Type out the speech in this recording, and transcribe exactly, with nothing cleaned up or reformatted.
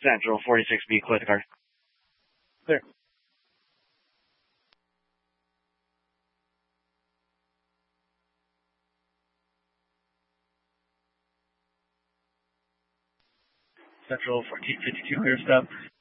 Central forty-six B, clear the car. Clear. Central fourteen fifty-two, clear stop.